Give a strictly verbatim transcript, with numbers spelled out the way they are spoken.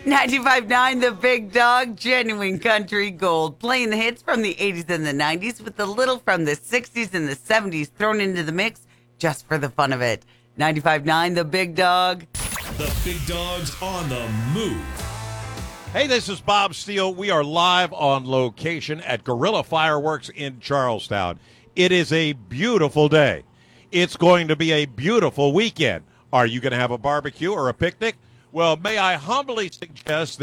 ninety-five point nine The Big Dog, genuine country gold. Playing the hits from the eighties and the nineties with a little from the sixties and the seventies thrown into the mix just for the fun of it. ninety-five point nine The Big Dog. The Big Dog's on the move. Hey, this is Bob Steele. We are live on location at Guerrilla Fireworks in Charlestown. It is a beautiful day. It's going to be a beautiful weekend. Are you going to have a barbecue or a picnic? Well, may I humbly suggest that